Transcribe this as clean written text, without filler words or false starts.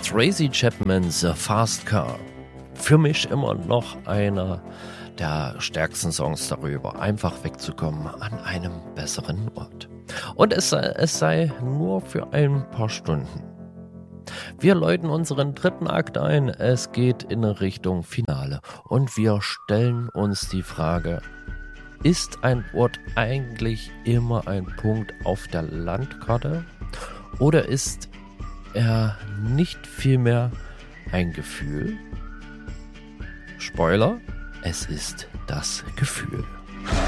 Tracy Chapman's Fast Car. Für mich immer noch einer der stärksten Songs darüber, einfach wegzukommen an einem besseren Ort. Und es sei nur für ein paar Stunden. Wir läuten unseren dritten Akt ein, es geht in Richtung Finale und wir stellen uns die Frage, ist ein Ort eigentlich immer ein Punkt auf der Landkarte oder ist er nicht vielmehr ein Gefühl? Spoiler, es ist das Gefühl.